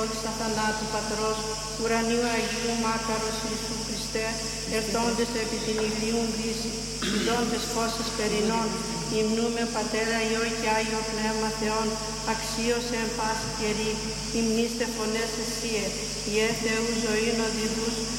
δόξα θανάτου Πατρός, ουρανίου Αγίου Μάκαρος Ιησού Χριστέ, ερθόντες επί την ηλίουν δύση, ειδώντες φως ασπερινών, υμνούμε Πατέρα Υιό και Άγιο Πνεύμα Θεόν, αξίωσε εν πάση καιρή, υμνήστε φωνές εσύε, Ιε Θεού ζωήν οδηγούς,